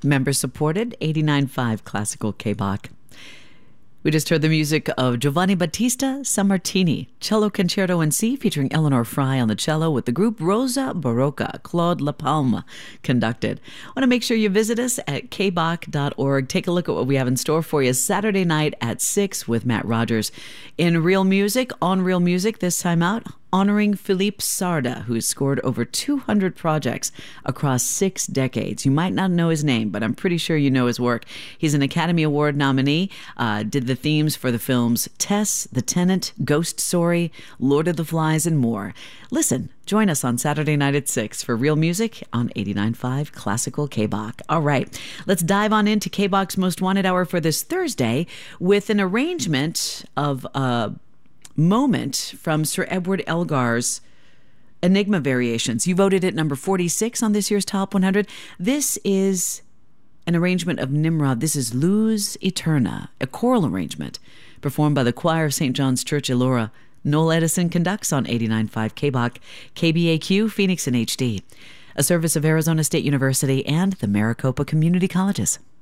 Member supported 89.5 Classical K-Bach. We just heard the music of Giovanni Battista Sammartini, Cello Concerto in C featuring Eleanor Fry on the cello with the group Rosa Barocca, Claude LaPalma conducted. I want to make sure you visit us at kbach.org. Take a look at what we have in store for you Saturday night at 6 with Matt Rogers. In Real Music, on Real Music this time out, honoring Philippe Sarda, who's scored over 200 projects across 6 decades. You might not know his name, but I'm pretty sure you know his work. He's an Academy Award nominee, did the themes for the films Tess, The Tenant, Ghost Story, Lord of the Flies, and more. Listen, join us on Saturday night at 6 for Real Music on 89.5 Classical K-Bach. All right, let's dive on into K-Bach's Most Wanted Hour for this Thursday with an arrangement of moment from Sir Edward Elgar's Enigma Variations. You voted it number 46 on this year's Top 100. This is an arrangement of Nimrod. This is Luz Eterna, a choral arrangement performed by the choir of St. John's Church, Elora. Noel Edison conducts on 89.5 K-Bach, KBAQ, Phoenix in HD, a service of Arizona State University and the Maricopa Community Colleges.